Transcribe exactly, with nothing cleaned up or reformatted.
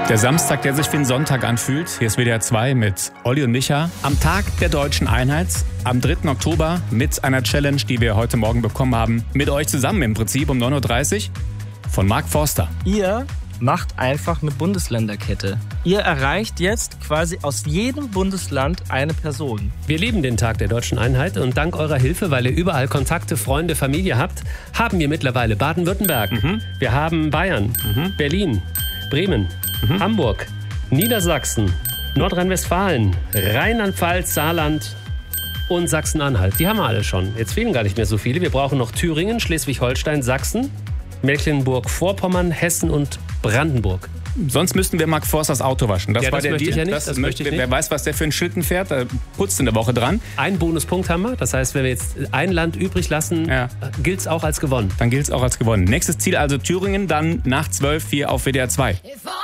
Der Samstag, der sich wie ein Sonntag anfühlt. Hier ist W D R zwei mit Olli und Micha. Am Tag der deutschen Einheit, am dritten Oktober, mit einer Challenge, die wir heute Morgen bekommen haben. Mit euch zusammen im Prinzip um neun Uhr dreißig von Mark Forster. Ihr macht einfach eine Bundesländerkette. Ihr erreicht jetzt quasi aus jedem Bundesland eine Person. Wir lieben den Tag der deutschen Einheit und dank eurer Hilfe, weil ihr überall Kontakte, Freunde, Familie habt, haben wir mittlerweile Baden-Württemberg. Mhm. Wir haben Bayern, mhm. Berlin, Bremen, mhm. Hamburg, Niedersachsen, Nordrhein-Westfalen, Rheinland-Pfalz, Saarland und Sachsen-Anhalt. Die haben wir alle schon. Jetzt fehlen gar nicht mehr so viele. Wir brauchen noch Thüringen, Schleswig-Holstein, Sachsen, Mecklenburg-Vorpommern, Hessen und Brandenburg. Sonst müssten wir Mark Forsters Auto waschen. Das ja, war das der möchte Deal. ich ja nicht. Das das möchte möchte ich wer nicht. weiß, was der für einen Schlitten fährt. Da putzt in der Woche dran. Einen Bonuspunkt haben wir. Das heißt, wenn wir jetzt ein Land übrig lassen, ja. gilt es auch als gewonnen. Dann gilt es auch als gewonnen. Nächstes Ziel also Thüringen, dann nach zwölf hier auf W D R zwei.